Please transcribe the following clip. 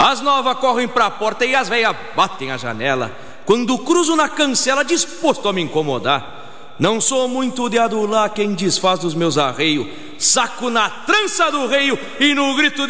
As novas correm pra porta e as velhas batem a janela. Quando cruzo na cancela disposto a me incomodar. Não sou muito de adular quem desfaz dos meus arreios. Saco na trança do reio e no grito de